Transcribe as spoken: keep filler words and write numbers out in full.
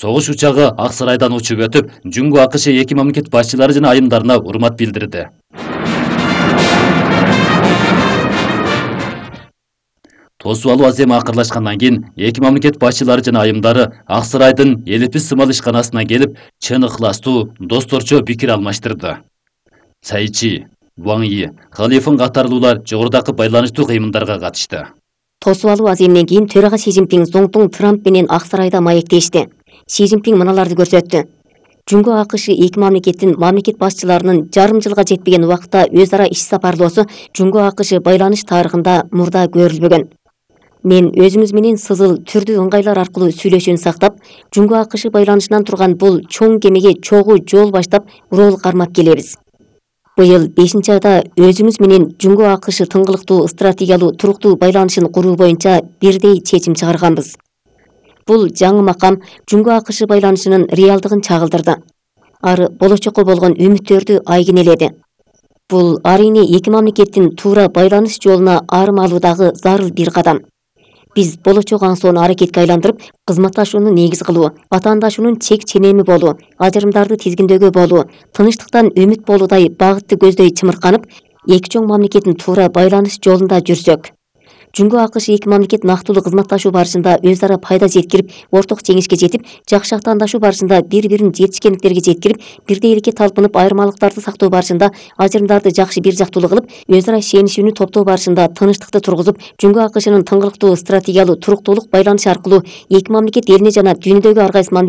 Согуш учагы Ак Сарайдан учуп өтүп, Жуңгу АКШ эки мамлекет башчылары жана айымдарына урмат билдирди. Тосуп алуу аземі акырлашкандан кийин эки мамлекет башчылары жана айымдары Ак Сарайдын элипиз сымал ишканасына келип, чын ыхластуу, досторчо пикир алмаштырды. Цайчи, Ван Yi, Халифын катарлуулар жогорудагы байланыштуу кыймылдарга катышты. Тосуп алуу аземинен кийин төрага Си Цзиньпин Зоңтуң Трамп менен Ак Сарайда маектешти. Си Цзиньпин мыналарды көрсөттү. Жуңгу АКШ эки мамлекеттин мамлекет башчыларынын жарым жылга жетпеген убакта өз ара иш сапарлоосу Жуңгу АКШ байланыш тарыхында мурда көрүлбөгөн. Мен өзүңүз менен сызыл түрдүү ыңгайлар аркылуу сүйлөшүүнү сактап, Жуңгу АКШ байланышынан турган бул чоң кемеге чогуу жол баштап рол кармап келебиз. Быйыл бешинчи айда өзүңүз менен Жуңгу АКШ тыңгылыктуу стратегиялуу туруктуу байланышын куруу боюнча бирдей чечим чыгарганбыз. Бул жаңы макам Жуңгу АКШ байланышынын реалдыгын чагылдырды. Ары болочокко болгон үмүттөрдү айгинеледи. Бул арийне эки мамлекеттин туура байланыш жолуна арым алуудагы зарыл бир кадам. Биз болочок аңсоону аракетке айландырып, кызматташууну негиз кылуу, батаандашуунун чек ченеми болуу, ажырымдарды тизгиндөөгө болуу, тынчтыктан үмүт болуудай багытты көздөй чымырканып, эки чоң мамлекеттин туура байланыш жолунда жүрсөк. Жуңгу АКШ эки мамлекет нактылуу кызматташуу барышында өз ара пайда жеткирип, орток жеңишке жетип, жакшы актаандашуу барышында бири-бирин жетишкендиктерге жеткирип, бирдейликке талпынып, айырмалыктарды сактоо барышында ажырымдарды жакшы бир жактуулуу кылып, өз ара ишенишүүнү топтоо барышында тынчтыкты тургузуп, Жуңгу АКШнын тыңгылыктуу стратегиялуу туруктуулук байланышы аркылуу эки мамлекет элине жана дүйнөдөгү ар кайсы